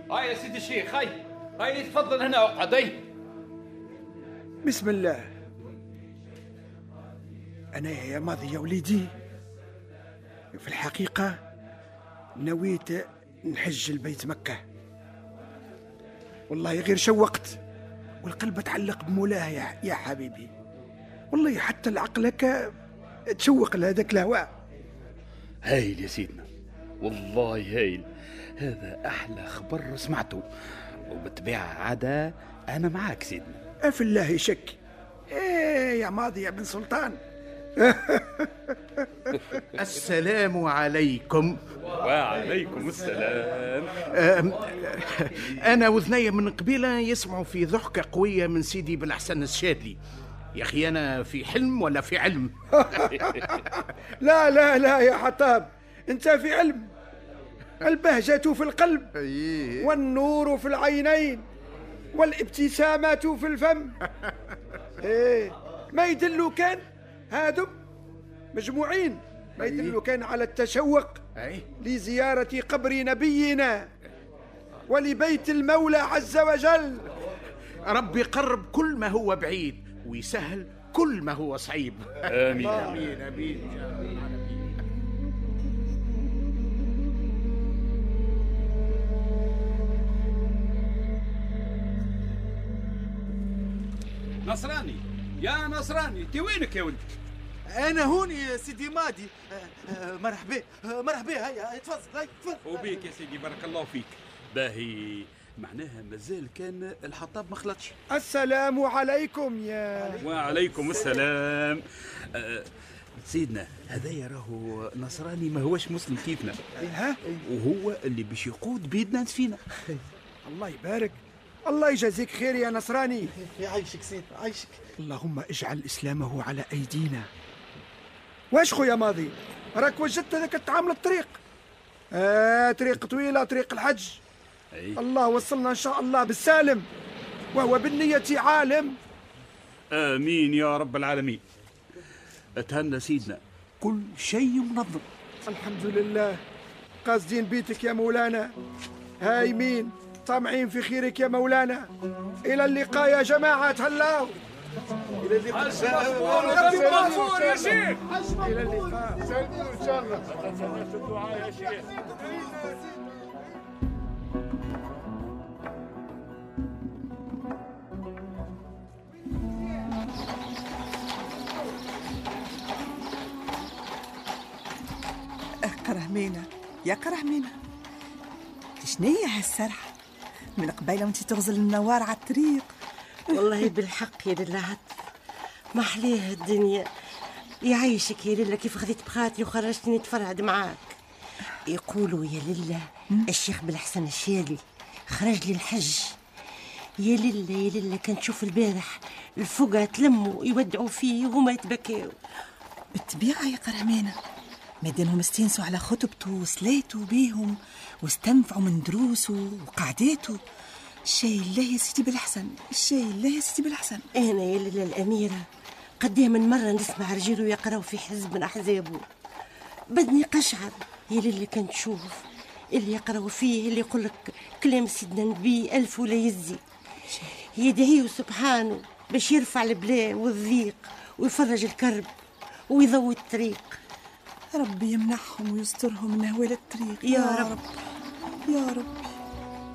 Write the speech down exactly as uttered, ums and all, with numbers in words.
هاي يا سيدي الشيخ، هاي هاي تفضل هنا اقعد. هاي بسم الله. أنا يا ماضي يا وليدي في الحقيقة نويت نحج البيت مكة، والله غير شوقت والقلب تعلق بمولاه يا, يا حبيبي، والله حتى العقلك تشوق لهذاك الهواء. هايل يا سيدنا، والله هايل، هذا أحلى خبر سمعته، وبالطبيعة عادة أنا معاك سيدنا. أفي الله شك. إيه يا ماضي يا بن سلطان. السلام عليكم. وعليكم السلام. أنا وذنية من قبيلة يسمعوا في ضحكة قوية من سيدي بالحسن الشاذلي. يا أخي أنا في حلم ولا في علم؟ لا لا لا يا حطاب، أنت في علم. البهجة في القلب والنور في العينين والابتسامات في الفم. إيه ما يدلوا كان هادم مجموعين، ما يدلوا كان على التشوق لزيارة قبر نبينا ولبيت المولى عز وجل. ربي يقرب كل ما هو بعيد ويسهل كل ما هو صعيب. آمين آمين آمين. نصراني يا نصراني، انت وينك يا ولد؟ انا هون يا سيدي مادي. مرحبا مرحبا. هيا تفضل. هيا تفضل. وبيك يا سيدي، بارك الله فيك. باهي معناها مازال كان الحطاب ما خلطش. السلام عليكم يا. وعليكم السلام. أه سيدنا هذا راهو نصراني، ما هوش مسلم كيفنا، ها؟ وهو اللي باش يقود بيدنا فينا. الله يبارك، الله يجازيك خير يا نصراني. يعيشك سيد، عايشك. اللهم اجعل إسلامه على أيدينا. واش خويا ماضي، راك وجدت هذاك الطعام للطريق؟ آه طريق طويلة، طريق الحج. أي. الله وصلنا إن شاء الله بالسالم، وهو بالنية عالم. آمين يا رب العالمين. اتهنى سيدنا، كل شيء منظم. الحمد لله. قاصدين بيتك يا مولانا، هايمين طامعين في خيرك يا مولانا. إلى اللقاء يا جماعة. هلاو. إلى اللقاء. مغفور يا شيخ. إلى اللقاء. سلموا إن شاء الله. الدعاء يا شيخ. قرهمينة يا قرهمينة، شنية هالسرحة من قبيلة وانتي تغزل النوار على الطريق؟ والله بالحق يا لله عطف، ما حليها الدنيا. يعيشك يا لله، كيف خذيت بخاطري وخرجتني نتفرعد معاك. يقولوا يا لله الشيخ بالحسن الشاذلي خرج لي الحج. يا لله يا لله، كنت تشوف البارح الفقراء تلموا يودعوا فيه وهما يتبكوا. بالطبيعة يا قرهمينة، مادامهم استنسوا على خطبته وسليتوا بيهم واستنفعوا من دروسه وقعداته. الشيء الله يا سيدي بالحسن، الشيء الله يا سيدي بالحسن. انا يا لله الاميره قديه من مره نسمع رجاله يقراوا في حزب من احزابه، بدني قشعر يا لله. كنت تشوف اللي يقراوا فيه اللي يقول لك كلام سيدنا النبي الف ولا يزي، يدعيه سبحانه باش يرفع البلاء والضيق ويفرج الكرب ويضوي الطريق. ربي يمنحهم ويسترهم من هوال الطريق يا, يا رب. رب يا رب.